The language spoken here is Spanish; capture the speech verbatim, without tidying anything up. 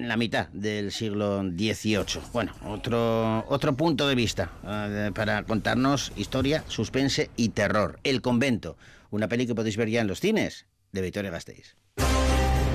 en la mitad del siglo dieciocho. Bueno, otro, otro punto de vista uh, para contarnos historia, suspense y terror. El convento, una peli que podéis ver ya en los cines de Vitoria-Gasteiz.